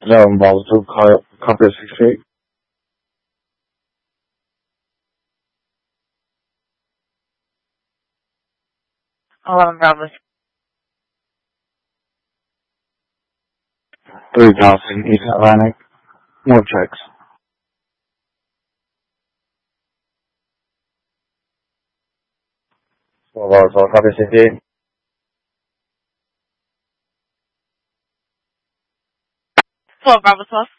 11 Bravo 2, copy at 68. 11 Bravo. 3000 East Atlantic. More checks. 12 Bravo 12, copy at 68. 12 Bravo 12.